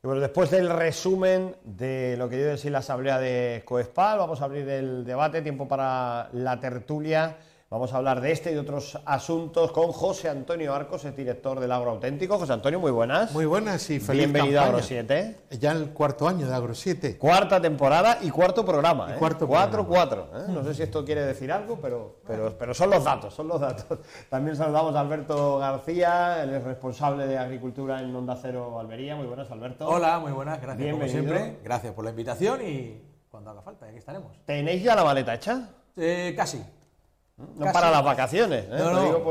Bueno, después del resumen de lo que dio de sí la asamblea de Coespal, vamos a abrir el debate, tiempo para la tertulia. Vamos a hablar de este y de otros asuntos con José Antonio Arcos, es director del Agro Auténtico. José Antonio, muy buenas. Muy buenas y feliz Bienvenido campaña. a Agro 7. Ya el cuarto año de Agro 7. Cuarta temporada y cuarto programa. Y cuarto programa. 4-4. No sé si esto quiere decir algo, pero son los datos, son los datos. También saludamos a Alberto García, él es responsable de Agricultura en Onda Cero Almería. Muy buenas, Alberto. Hola, muy buenas, gracias Bienvenido. como siempre. Gracias por la invitación y cuando haga falta, aquí estaremos. ¿Tenéis ya la maleta hecha? Casi. No para las vacaciones, No, Te no. digo